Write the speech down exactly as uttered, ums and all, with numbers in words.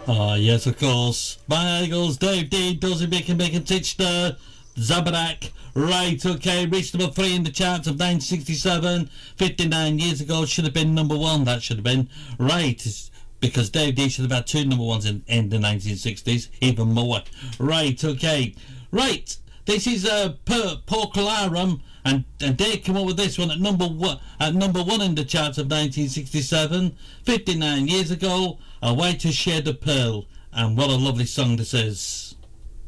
Ah, yes, of course. My Eagles, Dave D, Dozy Bacon Bacon Titchner, Zabarak. Right, okay, reached number three in the charts of nineteen sixty-seven. fifty-nine years ago, should have been number one, that should have been. Right, because Dave D should have had two number ones in, in the nineteen sixties, even more. Right, okay. Right, this is uh, per Porcolarum, and, and they came up with this one at number one, at number one in the charts of nineteen sixty-seven. fifty-nine years ago, A Way to Shade a Pearl, and what a lovely song this is.